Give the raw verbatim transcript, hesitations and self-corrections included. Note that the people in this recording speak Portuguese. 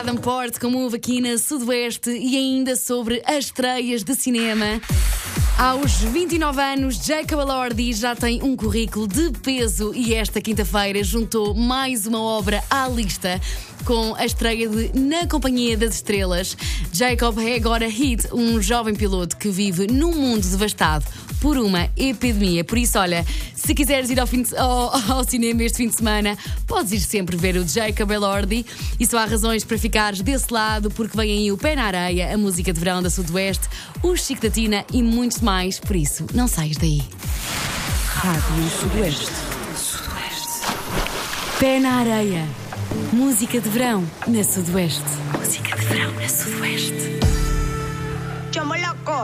Adam Porte com Move aqui na Sudoeste e ainda sobre as estreias de cinema. Aos vinte e nove anos, Jacob Elordi já tem um currículo de peso e esta quinta-feira juntou mais uma obra à lista com a estreia de Na Companhia das Estrelas. Jacob é agora Hit, um jovem piloto que vive num mundo devastado por uma epidemia. Por isso, olha, se quiseres ir ao, fim de, ao, ao cinema este fim de semana, podes ir sempre ver o Jacob Elordi. E só há razões para ficares desse lado, porque vem aí o Pé na Areia, a música de verão da Sudoeste, o Chico da Tina e muitos mais. Por isso, não saias daí. Rádio Sudoeste. Sudoeste. Pé na Areia. Música de verão na Sudoeste. Música de verão na Sudoeste. Chama la